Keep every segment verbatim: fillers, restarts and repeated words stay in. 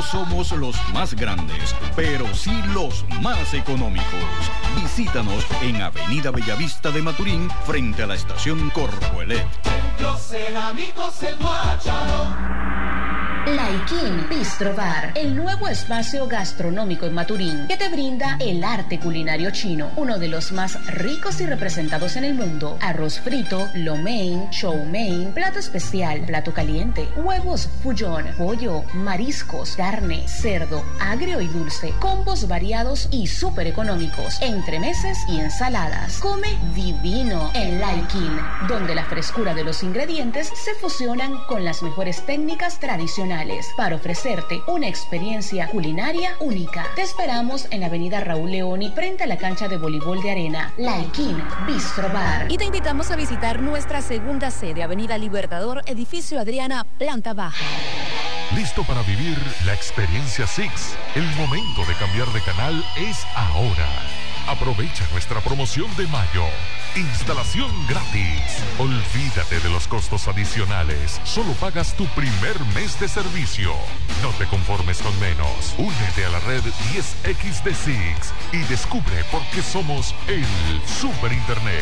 somos los más grandes, pero sí los más económicos. Visítanos en Avenida Bellavista de Maturín, frente a la estación Corpoelec. Los cerámicos El Guácharo. Laikin Bistro Bar, el nuevo espacio gastronómico en Maturín que te brinda el arte culinario chino, uno de los más ricos y representados en el mundo. Arroz frito, lo mein, chow mein, plato especial, plato caliente, huevos fullón, pollo, mariscos, carne, cerdo, agrio y dulce, combos variados y súper económicos, entremeses y ensaladas. Come divino en Laikin, donde la frescura de los ingredientes se fusionan con las mejores técnicas tradicionales para ofrecerte una experiencia culinaria única. Te esperamos en la avenida Raúl Leoni, frente a la cancha de voleibol de arena. Laikin Bistro Bar. Y te invitamos a visitar nuestra segunda sede, Avenida Libertador, edificio Adriana, planta baja. ¿Listo para vivir la experiencia Six? El momento de cambiar de canal es ahora. Aprovecha nuestra promoción de mayo. Instalación gratis. Olvídate de los costos adicionales. Solo pagas tu primer mes de servicio. No te conformes con menos. Únete a la red diez equis de Six y descubre por qué somos el Super Internet.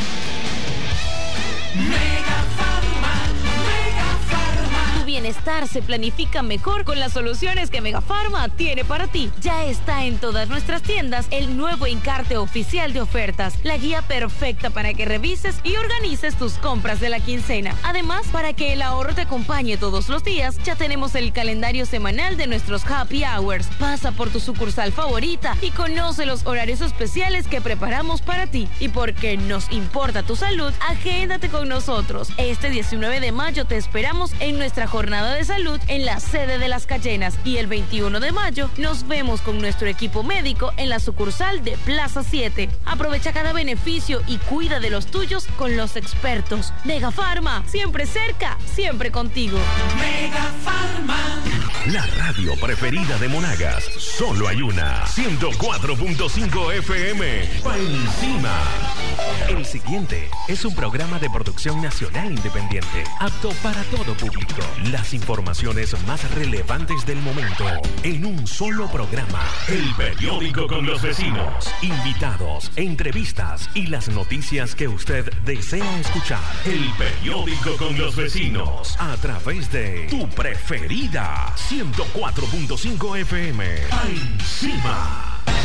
Mega Farma, Mega Farma. Tu bienestar se planifica mejor con las soluciones que Mega Farma tiene para ti. Ya está en todas nuestras tiendas el nuevo encarte oficial de ofertas, la guía perfecta para que revises y organices tus compras de la quincena. Además, para que el ahorro te acompañe todos los días, ya tenemos el calendario semanal de nuestros Happy Hours. Pasa por tu sucursal favorita y conoce los horarios especiales que preparamos para ti. Y porque nos importa tu salud, agéndate con nosotros. Este diecinueve de mayo te esperamos en nuestra jornada de salud en la sede de Las Cayenas, y el veintiuno de mayo nos vemos con nuestro equipo médico en la sucursal de Plaza siete. Aprovecha cada beneficio y cuida de los tuyos con los expertos. Mega Farma, siempre cerca, siempre contigo. Mega Farma. La radio preferida de Monagas, solo hay una. ciento cuatro punto cinco F M. Pa' encima. El siguiente es un programa de producción nacional independiente, apto para todo público. Las informaciones más relevantes del momento en un solo programa. El periódico con los vecinos, invitados, entrevistas y las noticias que usted desea escuchar. El periódico con los vecinos a través de tu preferida ciento cuatro punto cinco F M. Pa' encima.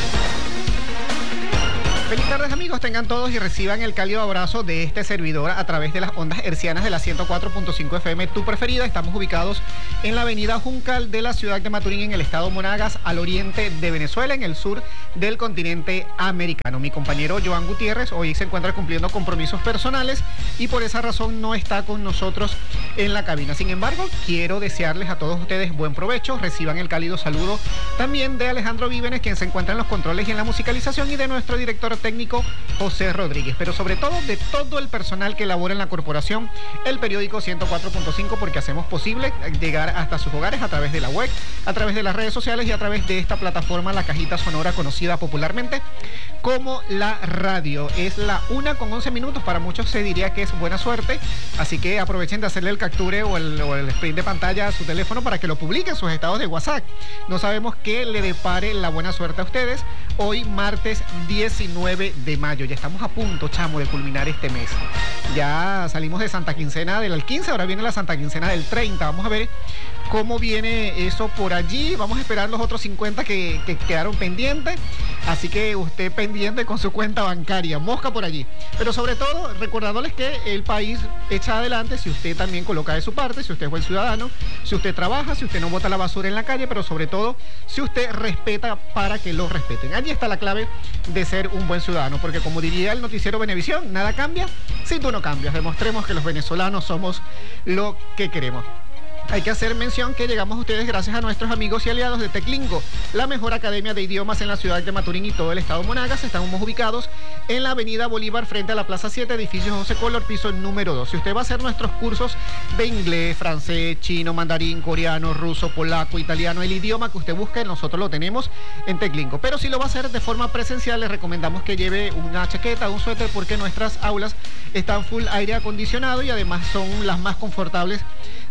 Feliz tardes, amigos, tengan todos y reciban el cálido abrazo de este servidor a través de las ondas hercianas de la ciento cuatro punto cinco F M, tu preferida. Estamos ubicados en la avenida Juncal de la ciudad de Maturín, en el estado Monagas, al oriente de Venezuela, en el sur del continente americano. Mi compañero Joan Gutiérrez hoy se encuentra cumpliendo compromisos personales y por esa razón no está con nosotros en la cabina. Sin embargo, quiero desearles a todos ustedes buen provecho. Reciban el cálido saludo también de Alejandro Vívenes, quien se encuentra en los controles y en la musicalización, y de nuestro director técnico José Rodríguez, pero sobre todo de todo el personal que labora en la corporación, el periódico ciento cuatro punto cinco, porque hacemos posible llegar hasta sus hogares a través de la web, a través de las redes sociales y a través de esta plataforma, la cajita sonora conocida popularmente como la radio. Es la una con once minutos, para muchos se diría que es buena suerte, así que aprovechen de hacerle el capture o el, o el sprint de pantalla a su teléfono para que lo publiquen en sus estados de WhatsApp. No sabemos qué le depare la buena suerte a ustedes hoy, martes diecinueve de mayo. Ya estamos a punto, chamo, de culminar este mes. Ya salimos de Santa Quincena del quince, ahora viene la Santa Quincena del treinta. Vamos a ver cómo viene eso por allí. Vamos a esperar los otros cincuenta que, que quedaron pendientes. Así que usted pendiente con su cuenta bancaria, mosca por allí. Pero sobre todo, recordándoles que el país echa adelante si usted también coloca de su parte, si usted es buen ciudadano, si usted trabaja, si usted no bota la basura en la calle, pero sobre todo, si usted respeta para que lo respeten. Allí está la clave de ser un buen ciudadano, porque como diría el noticiero Venevisión, nada cambia si tú no cambias. Demostremos que los venezolanos somos lo que queremos. Hay que hacer mención que llegamos a ustedes gracias a nuestros amigos y aliados de Teclingo, la mejor academia de idiomas en la ciudad de Maturín y todo el estado Monagas. Estamos ubicados en la avenida Bolívar, frente a la Plaza siete, edificio José Color, piso número dos. Si usted va a hacer nuestros cursos de inglés, francés, chino, mandarín, coreano, ruso, polaco, italiano, el idioma que usted busque, nosotros lo tenemos en Teclingo. Pero si lo va a hacer de forma presencial, les recomendamos que lleve una chaqueta, un suéter, porque nuestras aulas están full aire acondicionado y además son las más confortables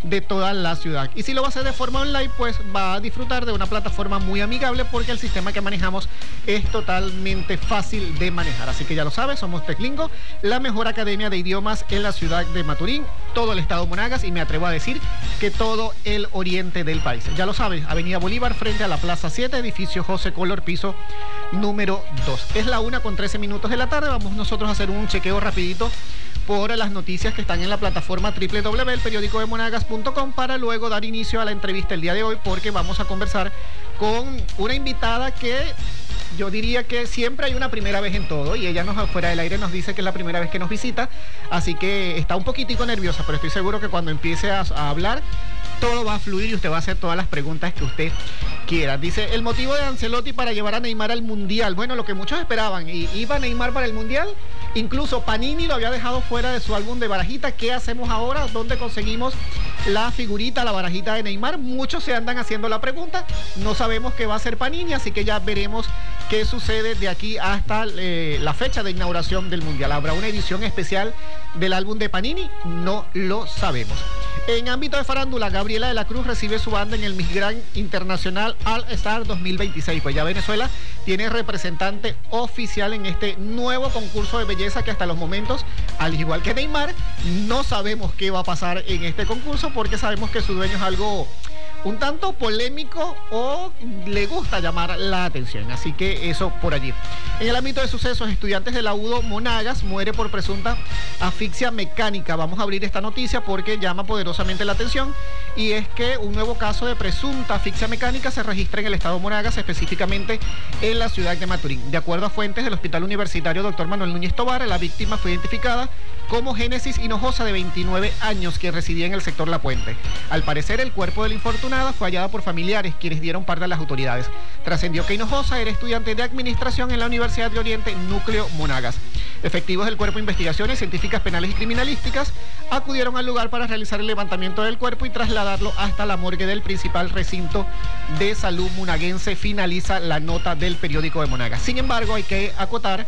de toda la ciudad. Y si lo va a hacer de forma online, pues va a disfrutar de una plataforma muy amigable porque el sistema que manejamos es totalmente fácil de manejar. Así que ya lo sabes, somos Teclingo, la mejor academia de idiomas en la ciudad de Maturín, todo el estado Monagas y me atrevo a decir que todo el oriente del país. Ya lo sabes, Avenida Bolívar frente a la Plaza siete, edificio José Color, piso número dos. Es la una con trece minutos de la tarde. Vamos nosotros a hacer un chequeo rapidito por las noticias que están en la plataforma doble u doble u doble u punto el periódico de monagas punto com para luego dar inicio a la entrevista el día de hoy, porque vamos a conversar con una invitada que yo diría que siempre hay una primera vez en todo, y ella nos afuera del aire nos dice que es la primera vez que nos visita, así que está un poquitico nerviosa, pero estoy seguro que cuando empiece a, a hablar todo va a fluir y usted va a hacer todas las preguntas que usted quiera. Dice, el motivo de Ancelotti para llevar a Neymar al Mundial. Bueno, lo que muchos esperaban, y iba Neymar para el Mundial, incluso Panini lo había dejado fuera de su álbum de barajita. ¿Qué hacemos ahora? ¿Dónde conseguimos la figurita, la barajita de Neymar? Muchos se andan haciendo la pregunta, no sabemos qué va a hacer Panini, así que ya veremos qué sucede de aquí hasta eh, la fecha de inauguración del Mundial. ¿Habrá una edición especial del álbum de Panini? No lo sabemos. En ámbito de farándula, Gabriela de la Cruz recibe su banda en el Miss Grand Internacional All Star dos mil veintiséis. Pues ya Venezuela tiene representante oficial en este nuevo concurso de belleza que hasta los momentos, al igual que Neymar, no sabemos qué va a pasar en este concurso porque sabemos que su dueño es algo un tanto polémico o le gusta llamar la atención, así que eso por allí. En el ámbito de sucesos, estudiantes de la U D O Monagas muere por presunta asfixia mecánica. Vamos a abrir esta noticia porque llama poderosamente la atención, y es que un nuevo caso de presunta asfixia mecánica se registra en el estado Monagas, específicamente en la ciudad de Maturín. De acuerdo a fuentes del Hospital Universitario doctor Manuel Núñez Tobar, la víctima fue identificada como Génesis Hinojosa, de veintinueve años, que residía en el sector La Puente. Al parecer, el cuerpo de la infortunada fue hallada por familiares, quienes dieron parte a las autoridades. Trascendió que Hinojosa era estudiante de Administración en la Universidad de Oriente, Núcleo Monagas. Efectivos del Cuerpo de Investigaciones Científicas Penales y Criminalísticas acudieron al lugar para realizar el levantamiento del cuerpo y trasladarlo hasta la morgue del principal recinto de salud monaguense. Finaliza la nota del periódico de Monagas. Sin embargo, hay que acotar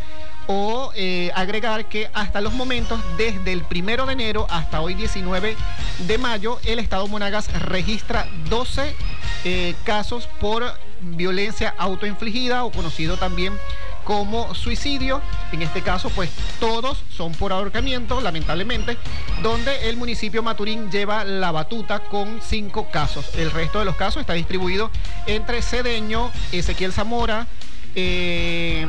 o eh, agregar que hasta los momentos, desde el primero de enero hasta hoy diecinueve de mayo, el estado Monagas registra doce eh, casos por violencia autoinfligida, o conocido también como suicidio. En este caso, pues todos son por ahorcamiento, lamentablemente, donde el municipio Maturín lleva la batuta con cinco casos. El resto de los casos está distribuido entre Cedeño, Ezequiel Zamora, eh,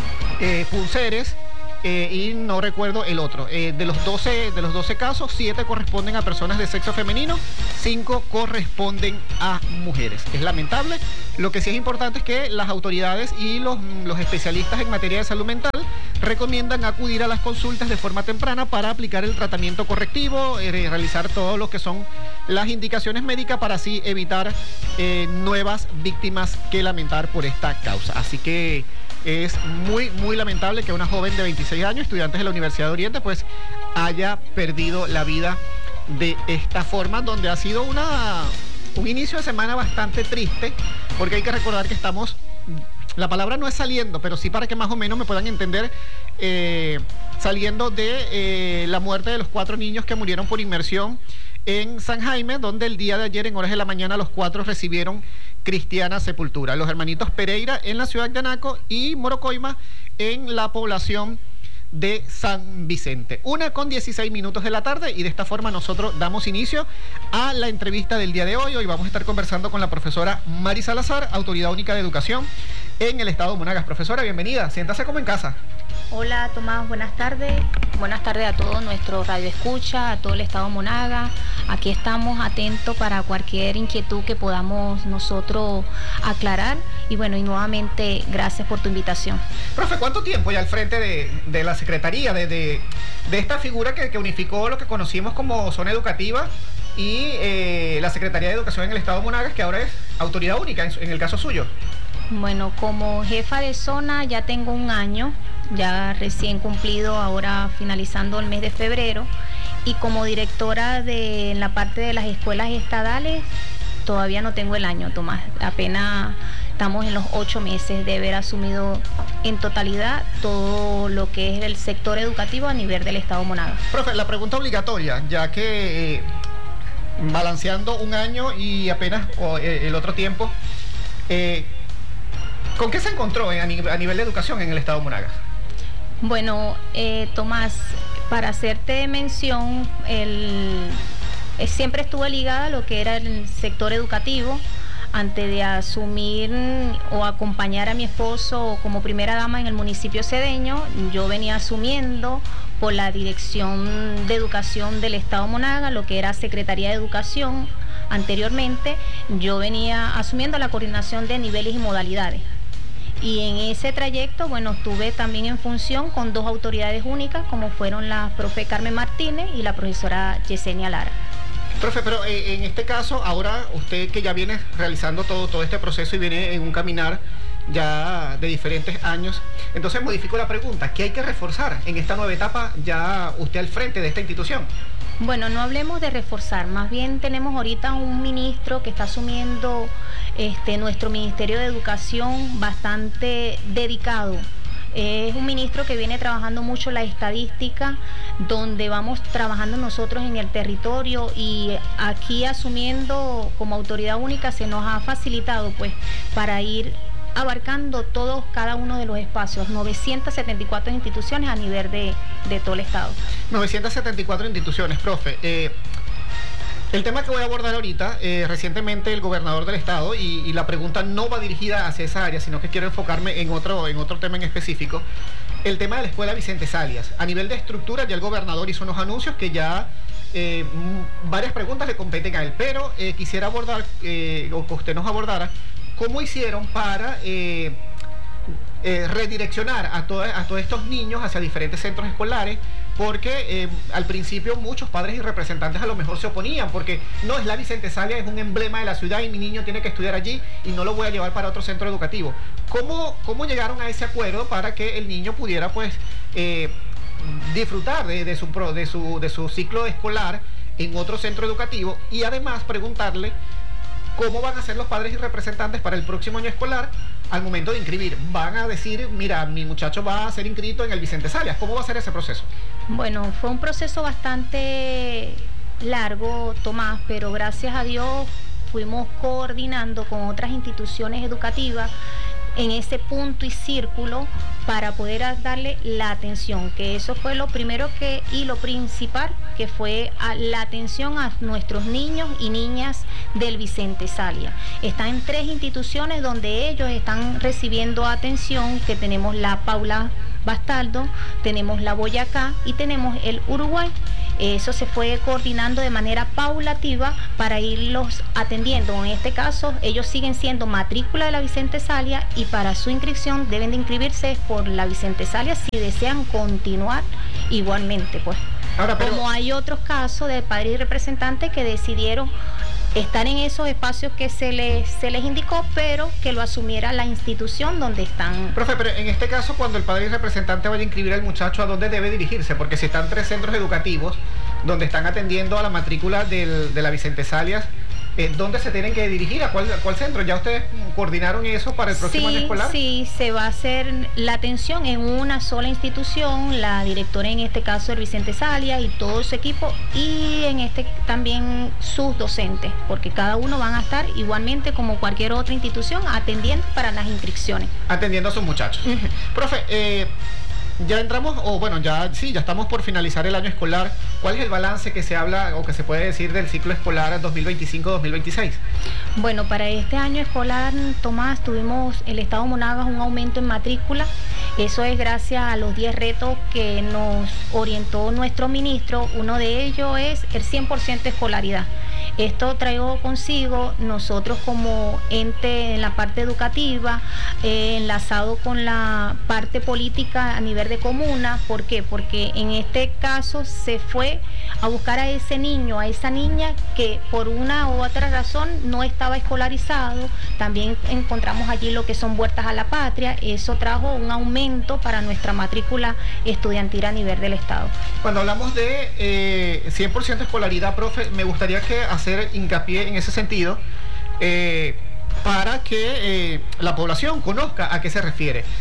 eh, Punceres, Eh, y no recuerdo el otro. Eh, de los doce, de los doce casos, siete corresponden a personas de sexo femenino, cinco corresponden a mujeres. Es lamentable. Lo que sí es importante es que las autoridades y los, los especialistas en materia de salud mental recomiendan acudir a las consultas de forma temprana para aplicar el tratamiento correctivo, eh, realizar todo lo que son las indicaciones médicas para así evitar eh, nuevas víctimas que lamentar por esta causa. Así que es muy, muy lamentable que una joven de veintiséis años, estudiante de la Universidad de Oriente, pues haya perdido la vida de esta forma, donde ha sido una, un inicio de semana bastante triste, porque hay que recordar que estamos, la palabra no es saliendo, pero sí para que más o menos me puedan entender, eh, saliendo de eh, la muerte de los cuatro niños que murieron por inmersión en San Jaime, donde el día de ayer en horas de la mañana los cuatro recibieron cristiana sepultura. Los hermanitos Pereira en la ciudad de Anaco y Morocoima en la población de San Vicente. Una con dieciséis minutos de la tarde, y de esta forma nosotros damos inicio a la entrevista del día de hoy. Hoy vamos a estar conversando con la profesora Mari Salazar, Autoridad Única de Educación en el estado de Monagas. Profesora, bienvenida, siéntase como en casa. Hola Tomás, buenas tardes. Buenas tardes a todos nuestro radio escucha, a todo el estado de Monagas. Aquí estamos atentos para cualquier inquietud que podamos nosotros aclarar. Y bueno, y nuevamente gracias por tu invitación. Profe, ¿cuánto tiempo ya al frente de, de la Secretaría, de, de, de esta figura que, que unificó lo que conocimos como zona educativa y eh, la Secretaría de Educación en el estado de Monagas, que ahora es autoridad única en, en el caso suyo? Bueno, como jefa de zona ya tengo un año, ya recién cumplido, ahora finalizando el mes de febrero, y como directora de la parte de las escuelas estadales todavía no tengo el año, Tomás, apenas estamos en los ocho meses de haber asumido en totalidad todo lo que es el sector educativo a nivel del estado de Monagas. Profe, la pregunta obligatoria, ya que eh, balanceando un año y apenas o, eh, el otro tiempo. Eh, ¿Con qué se encontró eh, a, nivel, a nivel de educación en el estado de Monagas? Bueno, eh, Tomás, para hacerte mención, el, eh, siempre estuve ligada a lo que era el sector educativo. Antes de asumir o acompañar a mi esposo como primera dama en el municipio cedeño, yo venía asumiendo por la Dirección de Educación del Estado Monagas, lo que era Secretaría de Educación. Anteriormente, yo venía asumiendo la coordinación de niveles y modalidades. Y en ese trayecto, bueno, estuve también en función con dos autoridades únicas, como fueron la profe Carmen Martínez y la profesora Yesenia Lara. Profe, pero eh, en este caso, ahora usted que ya viene realizando todo, todo este proceso y viene en un caminar ya de diferentes años, entonces modifico la pregunta, ¿qué hay que reforzar en esta nueva etapa ya usted al frente de esta institución? Bueno, no hablemos de reforzar, más bien tenemos ahorita un ministro que está asumiendo este, nuestro Ministerio de Educación bastante dedicado. Es un ministro que viene trabajando mucho la estadística, donde vamos trabajando nosotros en el territorio, y aquí asumiendo como autoridad única se nos ha facilitado pues para ir abarcando todos, cada uno de los espacios, novecientas setenta y cuatro instituciones a nivel de, de todo el estado. novecientas setenta y cuatro instituciones, profe. Eh, el tema que voy a abordar ahorita, eh, recientemente el gobernador del estado, y, y la pregunta no va dirigida hacia esa área, sino que quiero enfocarme en otro, en otro tema en específico, el tema de la escuela Vicente Salias. A nivel de estructura, ya el gobernador hizo unos anuncios que ya eh, varias preguntas le competen a él, pero eh, quisiera abordar, eh, o que usted nos abordara, cómo hicieron para eh, eh, redireccionar a, to a todos estos niños hacia diferentes centros escolares, porque eh, al principio muchos padres y representantes a lo mejor se oponían, porque no, es la Vicente Salias, es un emblema de la ciudad y mi niño tiene que estudiar allí y no lo voy a llevar para otro centro educativo. ¿Cómo, cómo llegaron a ese acuerdo para que el niño pudiera pues eh, disfrutar de, de, su, de, su, de su ciclo escolar en otro centro educativo? Y además preguntarle cómo van a ser los padres y representantes para el próximo año escolar al momento de inscribir. Van a decir, mira, mi muchacho va a ser inscrito en el Vicente Salias. ¿Cómo va a ser ese proceso? Bueno, fue un proceso bastante largo, Tomás, pero gracias a Dios fuimos coordinando con otras instituciones educativas en ese punto y círculo para poder darle la atención, que eso fue lo primero que y lo principal, que fue a la atención a nuestros niños y niñas del Vicente Salias. Están en tres instituciones donde ellos están recibiendo atención, que tenemos la Paula Bastardo, tenemos la Boyacá y tenemos el Uruguay. Eso se fue coordinando de manera paulativa para irlos atendiendo. En este caso, ellos siguen siendo matrícula de la Vicente Salias y para su inscripción deben de inscribirse por la Vicente Salias si desean continuar igualmente, pues. Ahora, pero... Como hay otros casos de padres y representantes que decidieron estar en esos espacios que se les, se les indicó, pero que lo asumiera la institución donde están. Profe, pero en este caso, cuando el padre y representante vaya a inscribir al muchacho, ¿a dónde debe dirigirse? Porque si están tres centros educativos donde están atendiendo a la matrícula del, de la Vicente Salias, eh, ¿dónde se tienen que dirigir? ¿A cuál, a cuál centro? ¿Ya ustedes coordinaron eso para el próximo sí, año escolar? Sí, se va a hacer la atención en una sola institución, la directora en este caso el Vicente Salias y todo su equipo, y en este también sus docentes, porque cada uno van a estar igualmente como cualquier otra institución atendiendo para las inscripciones. Atendiendo a sus muchachos. Uh-huh. Profe, eh, ya entramos, o bueno, ya sí, ya estamos por finalizar el año escolar. ¿Cuál es el balance que se habla o que se puede decir del ciclo escolar dos mil veinticinco dos mil veintiséis? Bueno, para este año escolar, Tomás, tuvimos el Estado Monagas un aumento en matrícula. Eso es gracias a los diez retos que nos orientó nuestro ministro. Uno de ellos es el cien por ciento de escolaridad. Esto trajo consigo nosotros como ente en la parte educativa, eh, enlazado con la parte política a nivel de comuna. ¿Por qué? Porque en este caso se fue a buscar a ese niño, a esa niña que por una u otra razón no estaba escolarizado. También encontramos allí lo que son Vueltas a la Patria. Eso trajo un aumento para nuestra matrícula estudiantil a nivel del Estado. Cuando hablamos de eh, cien por ciento escolaridad, profe, me gustaría que hacer hincapié en ese sentido eh, para que eh, la población conozca a qué se refiere.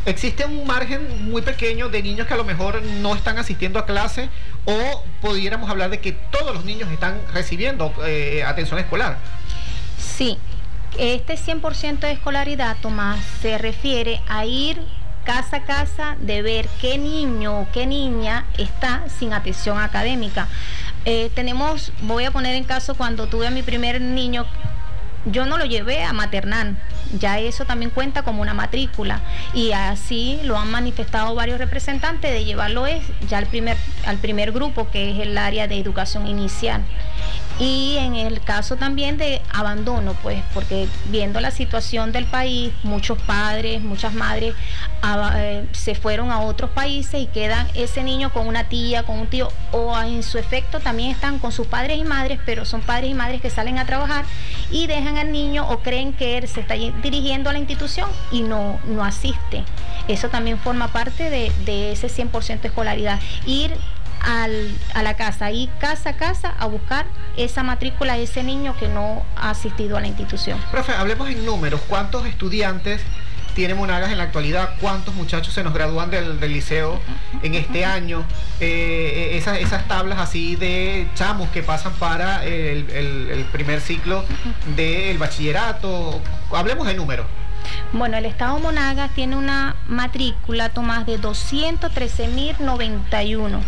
¿Existe un margen muy pequeño de niños que a lo mejor no están asistiendo a clase o pudiéramos hablar de que todos los niños están recibiendo eh, atención escolar? Sí, este cien por ciento de escolaridad, Tomás, se refiere a ir casa a casa de ver qué niño o qué niña está sin atención académica. Eh, tenemos, voy a poner en caso cuando tuve a mi primer niño, yo no lo llevé a maternal, ya eso también cuenta como una matrícula y así lo han manifestado varios representantes de llevarlo es ya al primer, al primer grupo que es el área de educación inicial. Y en el caso también de abandono, pues porque viendo la situación del país, muchos padres, muchas madres a, eh, se fueron a otros países y quedan ese niño con una tía, con un tío, o en su efecto también están con sus padres y madres, pero son padres y madres que salen a trabajar y dejan al niño o creen que él se está dirigiendo a la institución y no, no asiste. Eso también forma parte de, de ese cien por ciento de escolaridad. Ir Al, a la casa, ir casa a casa a buscar esa matrícula de ese niño que no ha asistido a la institución. Profe, hablemos en números. ¿Cuántos estudiantes tiene Monagas en la actualidad? ¿Cuántos muchachos se nos gradúan del, del liceo en este año? Eh, esas, esas tablas así de chamos que pasan para el, el, el primer ciclo del bachillerato. Hablemos de números. Bueno, el Estado Monagas tiene una matrícula, Tomás, de doscientos trece mil noventa y uno.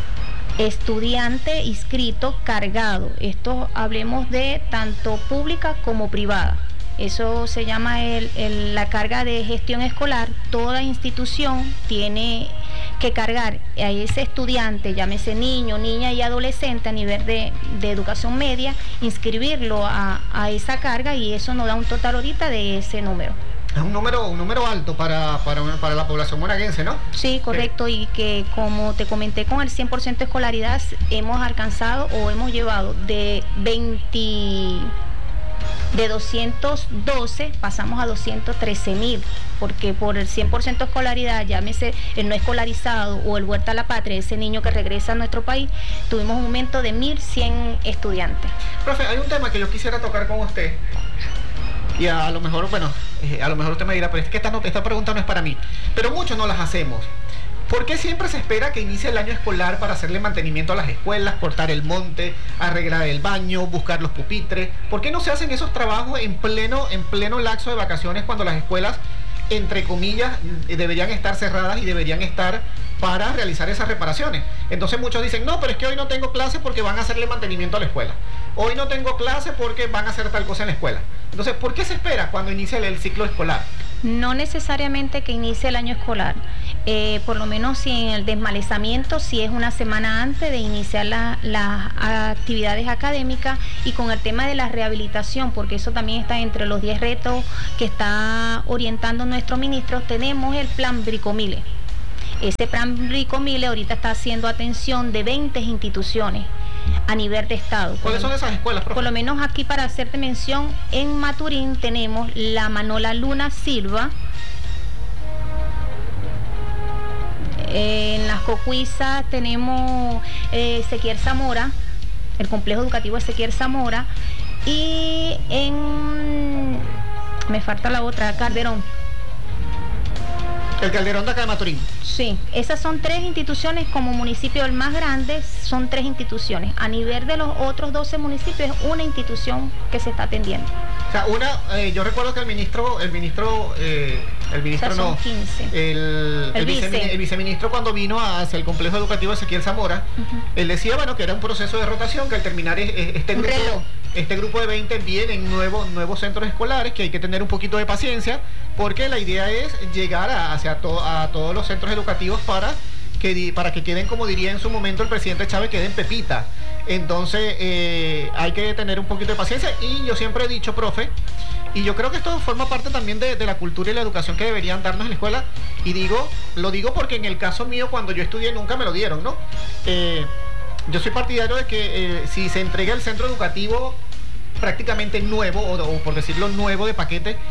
Estudiante inscrito cargado. Esto hablemos de tanto pública como privada. Eso se llama el, el, la carga de gestión escolar. Toda institución tiene que cargar a ese estudiante, llámese niño, niña y adolescente a nivel de, de educación media, inscribirlo a, a esa carga y eso nos da un total ahorita de ese número. Es un número, un número alto para, para, para la población monaguense, ¿no? Sí, correcto, y que como te comenté con el cien por ciento de escolaridad hemos alcanzado o hemos llevado de veinte, de doscientos doce pasamos a doscientos trece mil, porque por el cien por ciento de escolaridad, llámese el no escolarizado o el Vuelta a la Patria, ese niño que regresa a nuestro país, tuvimos un aumento de mil cien estudiantes. Profe, hay un tema que yo quisiera tocar con usted. Y a, a lo mejor, bueno, eh, a lo mejor usted me dirá, pero es que esta, no, esta pregunta no es para mí. Pero muchos no las hacemos. ¿Por qué siempre se espera que inicie el año escolar para hacerle mantenimiento a las escuelas, cortar el monte, arreglar el baño, buscar los pupitres? ¿Por qué no se hacen esos trabajos en pleno, en pleno lapso de vacaciones cuando las escuelas, entre comillas, deberían estar cerradas y deberían estar para realizar esas reparaciones? Entonces muchos dicen, no, pero es que hoy no tengo clase porque van a hacerle mantenimiento a la escuela. Hoy no tengo clase porque van a hacer tal cosa en la escuela. Entonces, ¿por qué se espera cuando inicia el, el ciclo escolar? No necesariamente que inicie el año escolar. Eh, por lo menos si en el desmalezamiento, si es una semana antes de iniciar las la actividades académicas, y con el tema de la rehabilitación, porque eso también está entre los diez retos que está orientando nuestro ministro, tenemos el plan Bricomile. Ese plan Bricomile ahorita está haciendo atención de veinte instituciones a nivel de estado. ¿Cuáles son esas escuelas, profe? Por lo menos aquí, para hacerte mención, en Maturín tenemos la Manola Luna Silva, en las Cocuizas tenemos eh, Ezequiel Zamora, el complejo educativo Ezequiel Zamora, y en, me falta la otra, Calderón. El Calderón de acá de Maturín. Sí, esas son tres instituciones. Como municipio el más grande, son tres instituciones. A nivel de los otros doce municipios, es una institución que se está atendiendo. O sea, una, eh, yo recuerdo que el ministro, el ministro, eh, el ministro o sea, son no, quince. El, el, El vice, vice. el viceministro cuando vino hacia el complejo educativo Ezequiel Zamora, uh-huh. él decía, bueno, que era un proceso de rotación, que al terminar este un grupo, reloj. este grupo de veinte vienen nuevos, nuevos centros escolares, que hay que tener un poquito de paciencia, porque la idea es llegar a, hacia to, a todos los centros educativos para que, para que queden, como diría en su momento el presidente Chávez, queden pepita. Entonces eh, hay que tener un poquito de paciencia, y yo siempre he dicho, profe, y yo creo que esto forma parte también de, de la cultura y la educación que deberían darnos en la escuela, y digo, lo digo porque en el caso mío, cuando yo estudié, nunca me lo dieron, ¿no? Eh, yo soy partidario de que eh, si se entrega el centro educativo prácticamente nuevo, o, o por decirlo nuevo de paquete,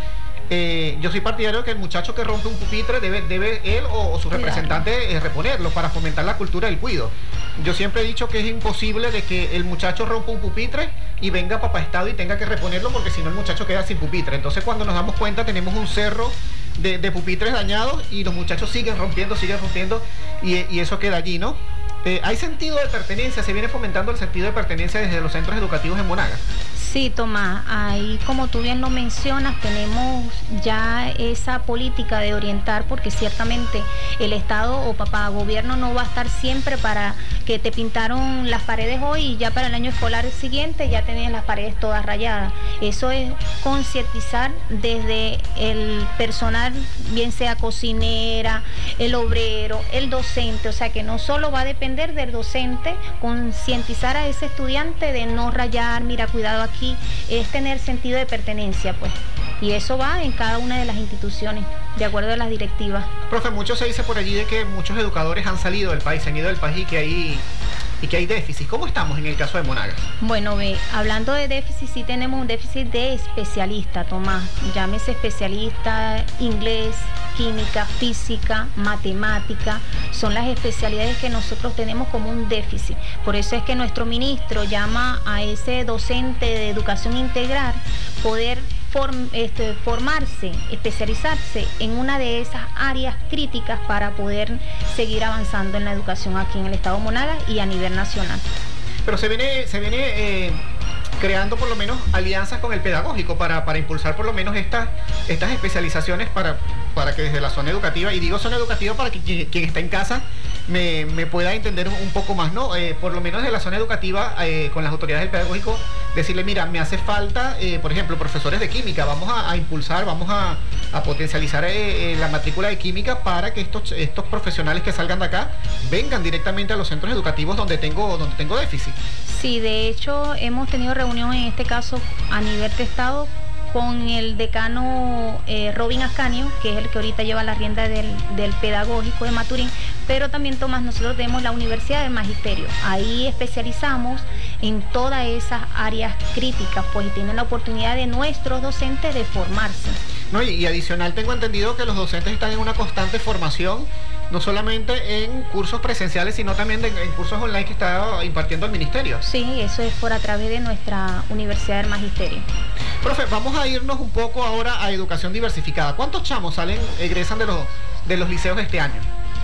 Eh, yo soy partidario de que el muchacho que rompe un pupitre debe, debe él o, o su representante eh, reponerlo para fomentar la cultura del cuido. Yo siempre he dicho que es imposible de que el muchacho rompa un pupitre y venga papá Estado y tenga que reponerlo, porque si no el muchacho queda sin pupitre. Entonces cuando nos damos cuenta tenemos un cerro de, de pupitres dañados y los muchachos siguen rompiendo, siguen rompiendo y, y eso queda allí, ¿no? Eh, ¿Hay sentido de pertenencia? ¿Se viene fomentando el sentido de pertenencia desde los centros educativos en Monagas? Sí, Tomás, ahí como tú bien lo mencionas, tenemos ya esa política de orientar, porque ciertamente el Estado o papá gobierno no va a estar siempre para que te pintaron las paredes hoy y ya para el año escolar siguiente ya tenías las paredes todas rayadas. Eso es concientizar desde el personal, bien sea cocinera, el obrero, el docente, o sea que no solo va a depender del docente, concientizar a ese estudiante de no rayar, mira, cuidado aquí, es tener sentido de pertenencia, pues. Y eso va en cada una de las instituciones, de acuerdo a las directivas. Profe, mucho se dice por allí de que muchos educadores han salido del país, se han ido del país y que hay, y que hay déficit. ¿Cómo estamos en el caso de Monagas? Bueno, ve, hablando de déficit, sí tenemos un déficit de especialista, Tomás. Llámese especialista, inglés, química, física, matemática, son las especialidades que nosotros tenemos como un déficit. Por eso es que nuestro ministro llama a ese docente de educación integral poder form, este, formarse, especializarse en una de esas áreas críticas para poder seguir avanzando en la educación aquí en el estado de Monagas y a nivel nacional. Pero se viene, se viene eh, creando por lo menos alianzas con el pedagógico para, para impulsar por lo menos estas, estas especializaciones para, para que desde la zona educativa, y digo zona educativa para que quien, quien está en casa me, me pueda entender un poco más, ¿no? Eh, por lo menos desde la zona educativa, eh, con las autoridades del pedagógico, decirle, mira, me hace falta, eh, por ejemplo, profesores de química, vamos a, a impulsar, vamos a, a potencializar eh, eh, la matrícula de química para que estos, estos profesionales que salgan de acá vengan directamente a los centros educativos donde tengo, donde tengo déficit. Sí, de hecho hemos tenido reunión en este caso a nivel de estado con el decano eh, Robin Ascanio, que es el que ahorita lleva la rienda del, del pedagógico de Maturín, pero también, Tomás, nosotros tenemos la Universidad del Magisterio. Ahí especializamos en todas esas áreas críticas, pues, y tienen la oportunidad de nuestros docentes de formarse. No, y, y adicional tengo entendido que los docentes están en una constante formación, no solamente en cursos presenciales, sino también de, en cursos online que está impartiendo el ministerio. Sí, eso es por a través de nuestra Universidad del Magisterio. Profe, vamos a irnos un poco ahora a educación diversificada. ¿Cuántos chamos salen, egresan de los, de los liceos este año?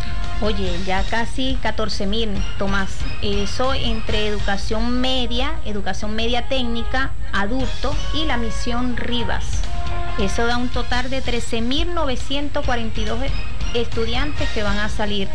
Oye, ya casi catorce mil, Tomás. Eso entre educación media, educación media técnica, adulto y la misión Rivas. Eso da un total de trece mil novecientos cuarenta y dos estudiantes que van a salir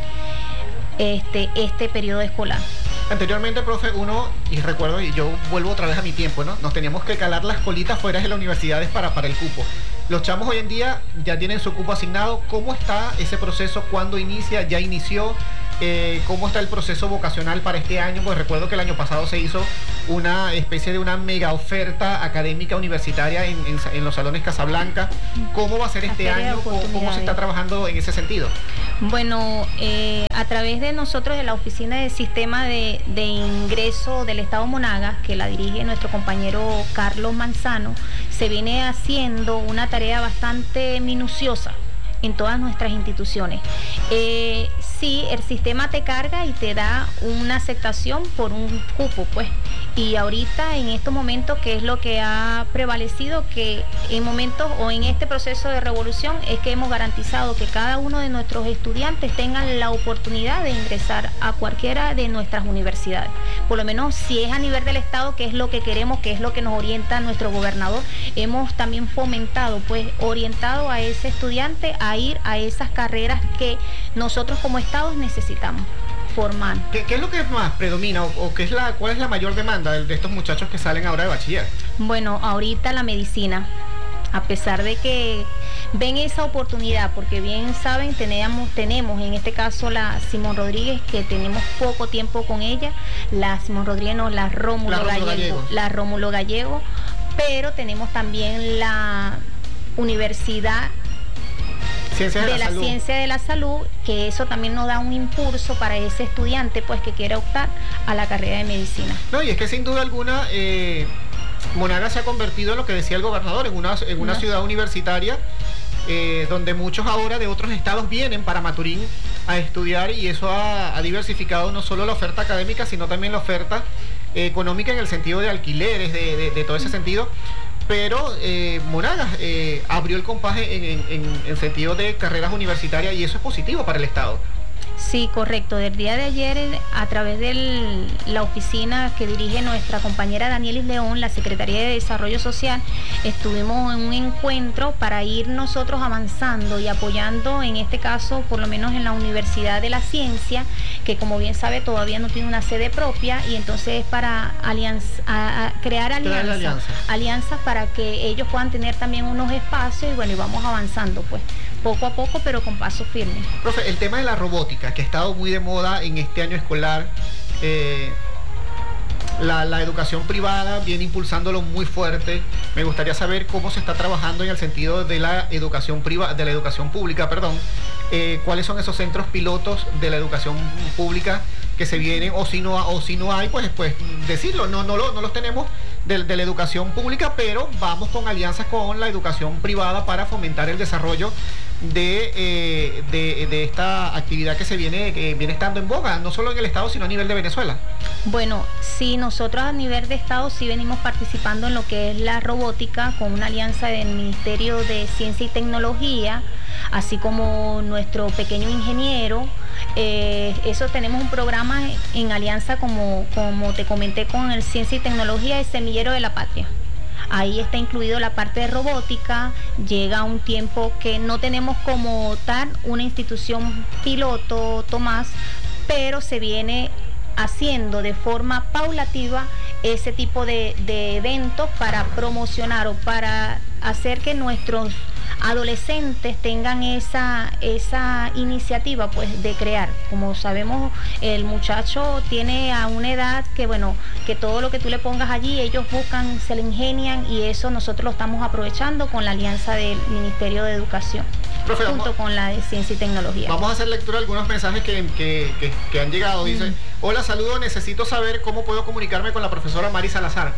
este, este periodo escolar. Anteriormente, profe, uno, y recuerdo, y yo vuelvo otra vez a mi tiempo, ¿no? Nos teníamos que calar las colitas fuera de las universidades para, para el cupo. Los chamos hoy en día ya tienen su cupo asignado. ¿Cómo está ese proceso? ¿Cuándo inicia? ¿Ya inició? Eh, ¿Cómo está el proceso vocacional para este año? Pues recuerdo que el año pasado se hizo una especie de una mega oferta académica universitaria en, en, en los salones Casablanca. ¿Cómo va a ser este año? ¿Cómo, ¿Cómo se está trabajando en ese sentido? Bueno, eh, a través de nosotros, de la Oficina de Sistema de, de Ingreso del Estado Monagas, que la dirige nuestro compañero Carlos Manzano, se viene haciendo una tarea bastante minuciosa en todas nuestras instituciones. Eh, sí, el sistema te carga y te da una aceptación por un cupo, pues. Y ahorita, en estos momentos, ¿qué es lo que ha prevalecido? Que en momentos o en este proceso de revolución es que hemos garantizado que cada uno de nuestros estudiantes tengan la oportunidad de ingresar a cualquiera de nuestras universidades. Por lo menos si es a nivel del Estado, que es lo que queremos, que es lo que nos orienta nuestro gobernador, hemos también fomentado, pues, orientado a ese estudiante a ir a esas carreras que nosotros como Estados necesitamos formar. ¿Qué, qué es lo que más predomina o, o qué es la, cuál es la mayor demanda de, de estos muchachos que salen ahora de bachiller? Bueno, ahorita la medicina, a pesar de que ven esa oportunidad, porque bien saben, tenemos, tenemos en este caso la Simón Rodríguez, que tenemos poco tiempo con ella, la Simón Rodríguez no, la Rómulo, la Rómulo Gallego, Gallego, la Rómulo Gallego, pero tenemos también la Universidad Ciencia de, de la, la salud. Ciencia de la Salud, que eso también nos da un impulso para ese estudiante, pues, que quiere optar a la carrera de medicina. No, y es que sin duda alguna, eh, Monagas se ha convertido en lo que decía el gobernador, en una, en una ciudad universitaria, eh, donde muchos ahora de otros estados vienen para Maturín a estudiar, y eso ha, ha diversificado no solo la oferta académica, sino también la oferta eh, económica en el sentido de alquileres, de, de, de todo ese sentido. Pero eh, Monagas eh, abrió el compás en, en, en, en sentido de carreras universitarias, y eso es positivo para el estado. Sí, correcto. Del día de ayer, a través de la oficina que dirige nuestra compañera Danielis León, la Secretaría de Desarrollo Social, estuvimos en un encuentro para ir nosotros avanzando y apoyando, en este caso, por lo menos en la Universidad de la Ciencia, que como bien sabe todavía no tiene una sede propia, y entonces es para alianza, a, a crear alianzas, alianza. alianzas para que ellos puedan tener también unos espacios, y bueno, y vamos avanzando pues. Poco a poco, pero con paso firme. Profe, el tema de la robótica, que ha estado muy de moda en este año escolar, eh, la, la educación privada viene impulsándolo muy fuerte. Me gustaría saber cómo se está trabajando en el sentido de la educación privada, de la educación pública, perdón. Eh, ¿Cuáles son esos centros pilotos de la educación pública que se vienen, o si no, o si no hay, pues, pues decirlo, no, no, lo, no los tenemos de, de la educación pública, pero vamos con alianzas con la educación privada para fomentar el desarrollo de, eh, de, de esta actividad que se viene, que viene estando en boga, no solo en el estado, sino a nivel de Venezuela. Bueno, sí, nosotros a nivel de estado sí venimos participando en lo que es la robótica, con una alianza del Ministerio de Ciencia y Tecnología, así como nuestro pequeño ingeniero. Eh, eso tenemos un programa en alianza, como, como te comenté, con el Ciencia y Tecnología, el Semillero de la Patria. Ahí está incluido la parte de robótica. Llega un tiempo que no tenemos como tal una institución piloto, Tomás, pero se viene haciendo de forma paulativa ese tipo de, de eventos para promocionar o para hacer que nuestros adolescentes tengan esa, esa iniciativa pues de crear. Como sabemos, el muchacho tiene a una edad que bueno, que todo lo que tú le pongas allí, ellos buscan, se le ingenian, y eso nosotros lo estamos aprovechando con la alianza del Ministerio de Educación, Profe, junto vamos, con la de Ciencia y Tecnología. Vamos a hacer lectura de algunos mensajes que, que, que, que han llegado. Dice, mm. hola, saludo, necesito saber cómo puedo comunicarme con la profesora Mari Salazar.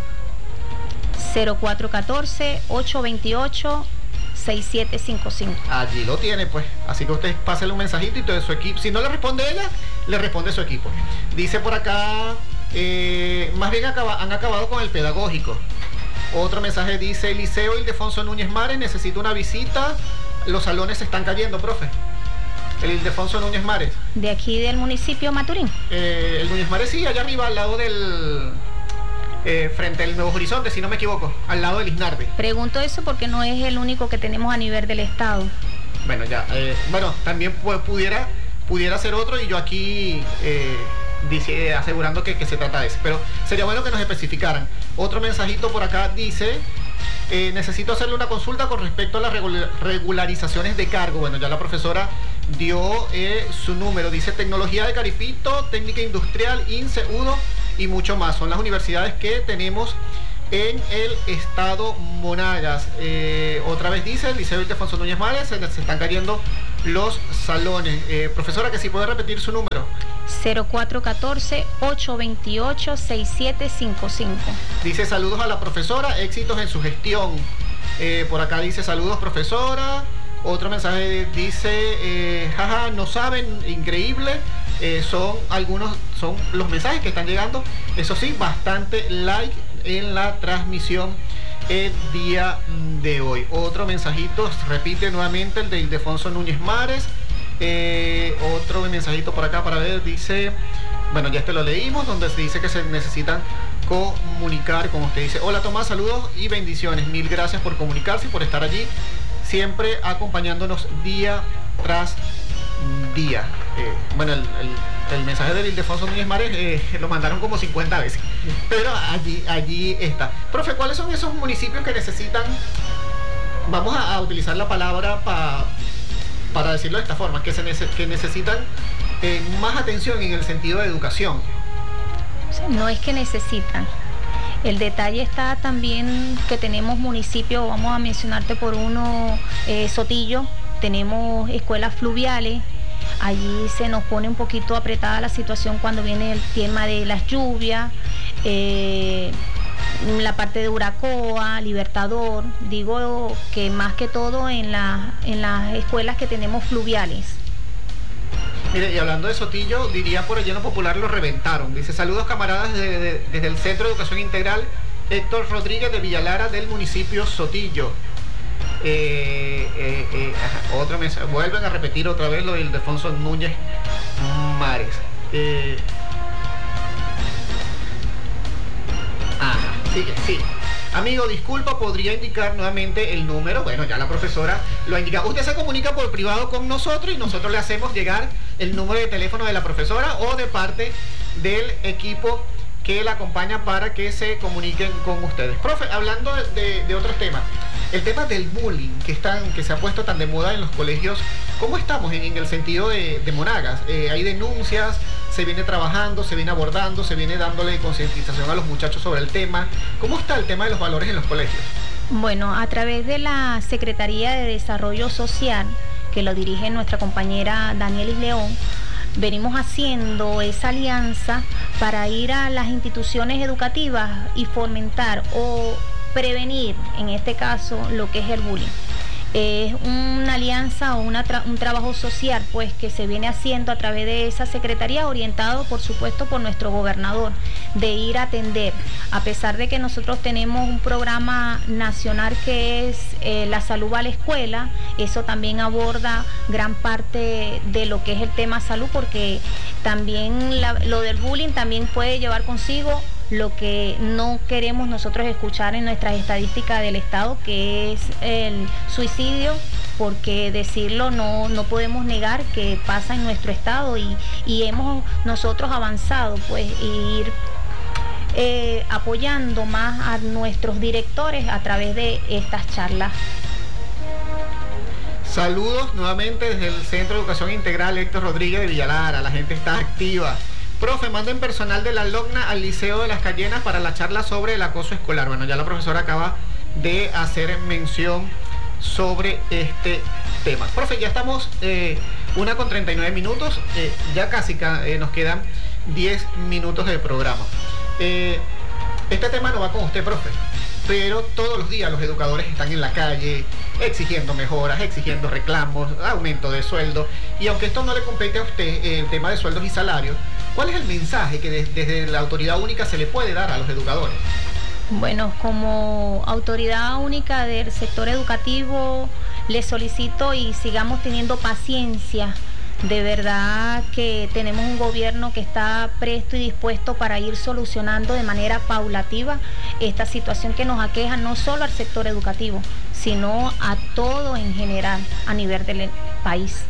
cero cuatro uno cuatro, ocho dos ocho, seis siete cinco cinco. Allí lo tiene, pues. Así que usted pásele un mensajito y todo su equipo. Si no le responde ella, le responde su equipo. Dice por acá, eh, más bien acaba, han acabado con el pedagógico. Otro mensaje dice, Liceo Ildefonso Núñez Mares necesita una visita. Los salones se están cayendo, profe. El Ildefonso Núñez Mares. De aquí del municipio Maturín. Eh, el Núñez Mares, sí, allá arriba, al lado del... Eh, frente al Nuevo Horizonte, si no me equivoco, al lado del Isnarbe. Pregunto eso porque no es el único que tenemos a nivel del estado. Bueno, ya, eh, bueno, también pudiera, pudiera ser otro, y yo aquí eh, dice, asegurando que, que se trata de ese, pero sería bueno que nos especificaran. Otro mensajito por acá dice, eh, necesito hacerle una consulta con respecto a las regularizaciones de cargo. Bueno, ya la profesora dio eh, su número, dice Tecnología de Caripito, Técnica Industrial, INSE, UDO y mucho más. Son las universidades que tenemos en el estado Monagas. Eh, otra vez dice el Liceo Ildefonso Núñez Mares, se, se están cayendo los salones. Eh, profesora, que si puede repetir su número. cero cuatro uno cuatro, ocho dos ocho, seis siete cinco cinco. Dice saludos a la profesora, éxitos en su gestión. Eh, por acá dice saludos, profesora. Otro mensaje dice, eh, jaja, no saben, increíble. Eh, son algunos, son los mensajes que están llegando. Eso sí, bastante like en la transmisión el día de hoy. Otro mensajito, repite nuevamente el de Ildefonso Núñez Mares. Eh, otro mensajito por acá para ver, dice, bueno, ya este lo leímos, donde se dice que se necesitan comunicar, como usted dice. Hola Tomás, saludos y bendiciones. Mil gracias por comunicarse y por estar allí, siempre acompañándonos día tras día. Eh, bueno, el, el, el mensaje del Ildefonso Núñez Mares eh, lo mandaron como cincuenta veces, pero allí, allí está. Profe, ¿cuáles son esos municipios que necesitan, vamos a, a utilizar la palabra pa, para decirlo de esta forma, que, se nece, que necesitan eh, más atención en el sentido de educación? O sea, no es que necesitan. El detalle está también que tenemos municipios, vamos a mencionarte por uno, eh, Sotillo, tenemos escuelas fluviales. Allí se nos pone un poquito apretada la situación cuando viene el tema de las lluvias. Eh, la parte de Uracoa, Libertador, digo que más que todo en, la, en las escuelas que tenemos fluviales. Mire, y hablando de Sotillo, diría por allá en lo popular lo reventaron. Dice, saludos camaradas de, de, desde el Centro de Educación Integral Héctor Rodríguez de Villalara del municipio Sotillo. Eh, eh, eh, ajá, otra mesa. Vuelven a repetir otra vez lo del Defonso Núñez Mares. Eh, ajá, sigue, sigue. Amigo, disculpa, ¿podría indicar nuevamente el número? Bueno, ya la profesora lo ha indicado. Usted se comunica por privado con nosotros y nosotros le hacemos llegar el número de teléfono de la profesora o de parte del equipo que la acompaña para que se comuniquen con ustedes. Profe, hablando de, de otros temas, el tema del bullying que, están, que se ha puesto tan de moda en los colegios, ¿cómo estamos en, en el sentido de, de Monagas? Eh, ¿Hay denuncias? ¿Se viene trabajando? ¿Se viene abordando? ¿Se viene dándole concientización a los muchachos sobre el tema? ¿Cómo está el tema de los valores en los colegios? Bueno, a través de la Secretaría de Desarrollo Social, que lo dirige nuestra compañera Danielis León, venimos haciendo esa alianza para ir a las instituciones educativas y fomentar o prevenir, en este caso, lo que es el bullying. Es una alianza o una tra un trabajo social pues que se viene haciendo a través de esa secretaría, orientado por supuesto por nuestro gobernador, de ir a atender, a pesar de que nosotros tenemos un programa nacional que es eh, la salud a la escuela. Eso también aborda gran parte de lo que es el tema salud, porque también la, lo del bullying también puede llevar consigo lo que no queremos nosotros escuchar en nuestras estadísticas del Estado, que es el suicidio, porque decirlo no, no podemos negar que pasa en nuestro Estado y, y hemos nosotros avanzado, pues, ir eh, apoyando más a nuestros directores a través de estas charlas. Saludos nuevamente desde el Centro de Educación Integral Héctor Rodríguez de Villalara, la gente está activa. Profe, manden personal de la LOCNA al Liceo de las Cayenas para la charla sobre el acoso escolar. Bueno, ya la profesora acaba de hacer mención sobre este tema. Profe, ya estamos eh, una con treinta y nueve minutos, eh, ya casi eh, nos quedan diez minutos de programa. Eh, este tema no va con usted, profe, pero todos los días los educadores están en la calle exigiendo mejoras, exigiendo reclamos, aumento de sueldo, y aunque esto no le compete a usted, eh, el tema de sueldos y salarios, ¿cuál es el mensaje que de, desde la autoridad única se le puede dar a los educadores? Bueno, como autoridad única del sector educativo, les solicito y sigamos teniendo paciencia. De verdad que tenemos un gobierno que está presto y dispuesto para ir solucionando de manera paulativa esta situación que nos aqueja no solo al sector educativo, sino a todo en general a nivel del país.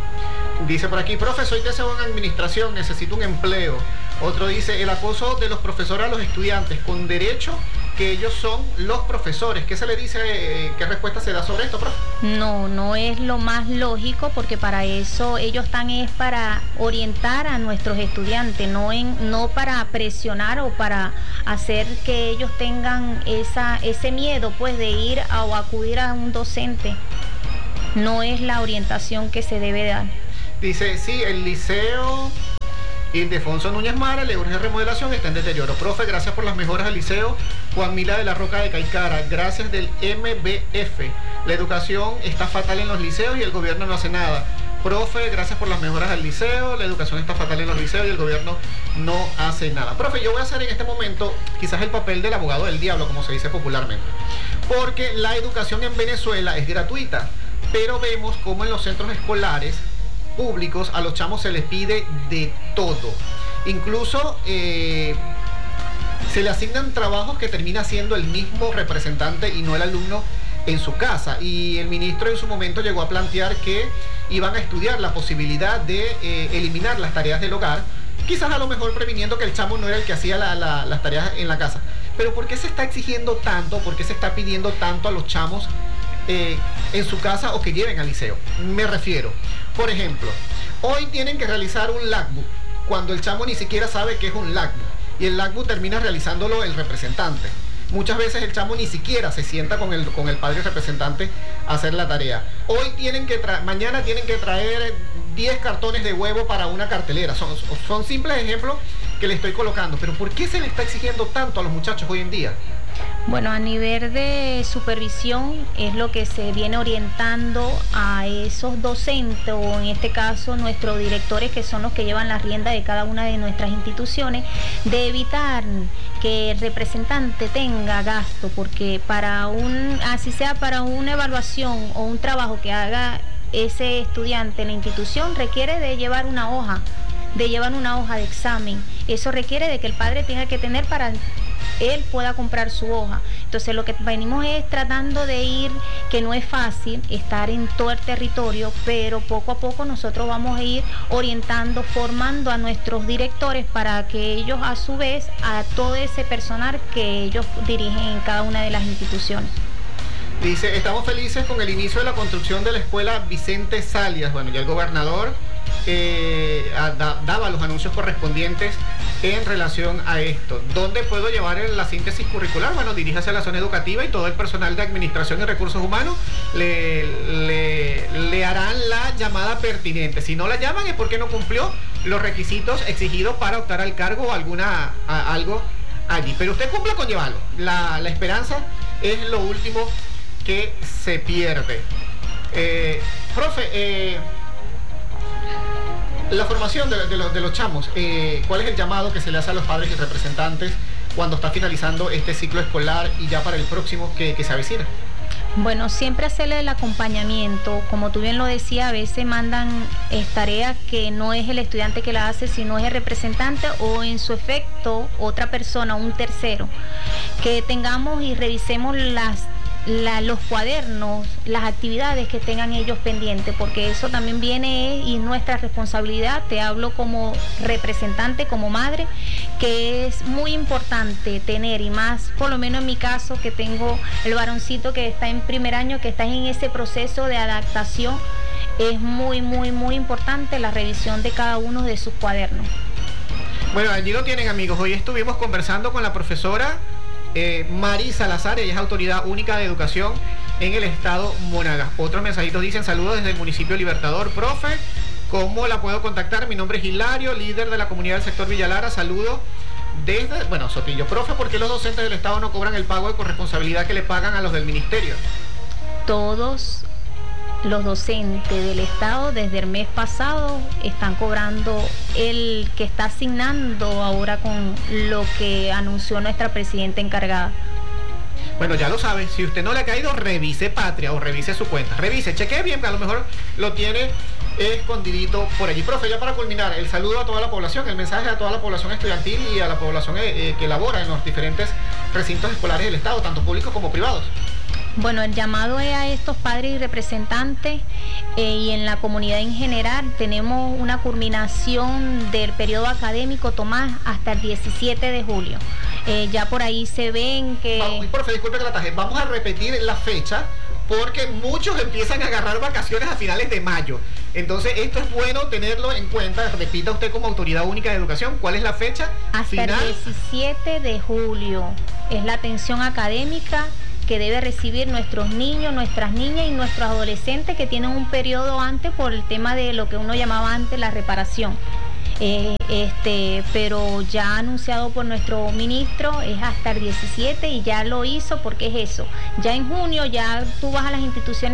Dice por aquí, profe, soy de segunda administración, necesito un empleo. Otro dice, el acoso de los profesores a los estudiantes, con derecho que ellos son los profesores. ¿Qué se le dice, eh, qué respuesta se da sobre esto, profe? No, no es lo más lógico, porque para eso ellos están es para orientar a nuestros estudiantes, no, en, no para presionar o para hacer que ellos tengan esa, ese miedo pues de ir a, o acudir a un docente. No es la orientación que se debe dar. Dice, sí, el liceo Ildefonso Núñez Mara, le urge remodelación, está en deterioro. Profe, gracias por las mejoras al liceo Juan Mila de la Roca de Caicara, gracias del M B F. La educación está fatal en los liceos y el gobierno no hace nada. Profe, gracias por las mejoras al liceo, la educación está fatal en los liceos y el gobierno no hace nada. Profe, yo voy a hacer en este momento quizás el papel del abogado del diablo, como se dice popularmente, porque la educación en Venezuela es gratuita, pero vemos como en los centros escolares públicos a los chamos se les pide de todo. Incluso eh, se le asignan trabajos que termina siendo el mismo representante y no el alumno en su casa. Y el ministro en su momento llegó a plantear que iban a estudiar la posibilidad de eh, eliminar las tareas del hogar, quizás a lo mejor previniendo que el chamo no era el que hacía la, la, las tareas en la casa. Pero ¿por qué se está exigiendo tanto? ¿Por qué se está pidiendo tanto a los chamos eh, en su casa o que lleven al liceo? Me refiero, por ejemplo, hoy tienen que realizar un logbook cuando el chamo ni siquiera sabe qué es un logbook y el logbook termina realizándolo el representante. Muchas veces el chamo ni siquiera se sienta con el, con el padre representante a hacer la tarea. Hoy tienen que tra- mañana tienen que traer diez cartones de huevo para una cartelera. Son, son simples ejemplos que le estoy colocando. Pero ¿por qué se le está exigiendo tanto a los muchachos hoy en día? Bueno, a nivel de supervisión es lo que se viene orientando a esos docentes o en este caso nuestros directores, que son los que llevan la rienda de cada una de nuestras instituciones, de evitar que el representante tenga gasto, porque para un, así sea para una evaluación o un trabajo que haga ese estudiante en la institución, requiere de llevar una hoja, de llevar una hoja de examen. Eso requiere de que el padre tenga que tener para él pueda comprar su hoja. Entonces lo que venimos es tratando de ir, que no es fácil estar en todo el territorio, pero poco a poco nosotros vamos a ir orientando, formando a nuestros directores para que ellos a su vez a todo ese personal que ellos dirigen en cada una de las instituciones. Dice, estamos felices con el inicio de la construcción de la escuela Vicente Salias. Bueno, ya el gobernador eh, da, daba los anuncios correspondientes en relación a esto. ¿Dónde puedo llevar la síntesis curricular? Bueno, diríjase a la zona educativa y todo el personal de administración y recursos humanos le, le, le harán la llamada pertinente. Si no la llaman es porque no cumplió los requisitos exigidos para optar al cargo o alguna, a, algo allí. Pero usted cumpla con llevarlo. La, la esperanza es lo último que se pierde. Eh, profe, eh, la formación de, de, los, de los chamos, eh, ¿cuál es el llamado que se le hace a los padres y representantes cuando está finalizando este ciclo escolar y ya para el próximo que, que se avecina? Bueno, siempre hacerle el acompañamiento, como tú bien lo decías, a veces mandan eh, tareas que no es el estudiante que la hace, sino es el representante o en su efecto otra persona, un tercero, que tengamos y revisemos las La, los cuadernos, las actividades que tengan ellos pendientes, porque eso también viene y nuestra responsabilidad. Te hablo como representante, como madre, que es muy importante tener, y más por lo menos en mi caso, que tengo el varoncito que está en primer año, que está en ese proceso de adaptación, es muy, muy, muy importante la revisión de cada uno de sus cuadernos. Bueno, allí lo tienen, amigos. Hoy estuvimos conversando con la profesora Eh, Mari Salazar. Ella es autoridad única de educación en el estado Monagas. Otros mensajitos dicen: saludos desde el municipio Libertador. Profe, ¿cómo la puedo contactar? Mi nombre es Hilario, líder de la comunidad del sector Villalara. Saludo desde, bueno, Sotillo. Profe, ¿por qué los docentes del estado no cobran el pago de corresponsabilidad que le pagan a los del ministerio? Todos los docentes del estado desde el mes pasado están cobrando el que está asignando ahora con lo que anunció nuestra presidenta encargada. Bueno, ya lo sabe, si usted no le ha caído, revise Patria o revise su cuenta, revise, chequee bien, que a lo mejor lo tiene escondidito por allí. Profe, ya para culminar, el saludo a toda la población, el mensaje a toda la población estudiantil y a la población eh, eh, que labora en los diferentes recintos escolares del estado, tanto públicos como privados. Bueno, el llamado es a estos padres y representantes eh, y en la comunidad en general. Tenemos una culminación del periodo académico, Tomás, hasta el diecisiete de julio. Eh, ya por ahí se ven que... Vamos, profe, disculpe que la taje. Vamos a repetir la fecha porque muchos empiezan a agarrar vacaciones a finales de mayo. Entonces, esto es bueno tenerlo en cuenta. Repita usted como autoridad única de educación, ¿cuál es la fecha hasta final? El diecisiete de julio. Es la atención académica que debe recibir nuestros niños, nuestras niñas y nuestros adolescentes que tienen un periodo antes por el tema de lo que uno llamaba antes la reparación. Eh, este, pero ya anunciado por nuestro ministro es hasta el diecisiete y ya lo hizo porque es eso. Ya en junio ya tú vas a las instituciones